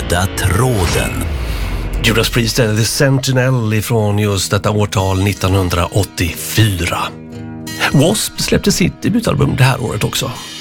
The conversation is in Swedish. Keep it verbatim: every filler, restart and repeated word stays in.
Röda tråden. Judas Priest är The Sentinel ifrån just detta årtal nittonhundraåttiofyra. W A S P släppte sitt debutalbum det här året också.